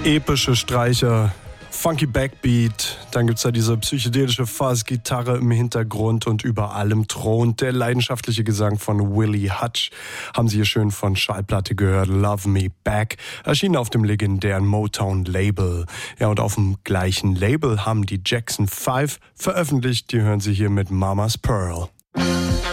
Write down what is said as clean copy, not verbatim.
Epische Streicher, funky Backbeat, dann gibt's da diese psychedelische Fuzz-Gitarre im Hintergrund und über allem thront der leidenschaftliche Gesang von Willie Hutch. Haben Sie hier schön von Schallplatte gehört, Love Me Back, erschienen auf dem legendären Motown-Label. Ja, und auf dem gleichen Label haben die Jackson 5 veröffentlicht, die hören Sie hier mit Mama's Pearl.